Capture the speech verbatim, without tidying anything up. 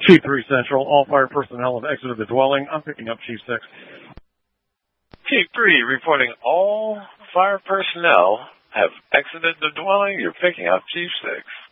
Chief three Central, all fire personnel have exited the dwelling. I'm picking up Chief six. Chief three reporting all fire personnel have exited the dwelling. You're picking up Chief six.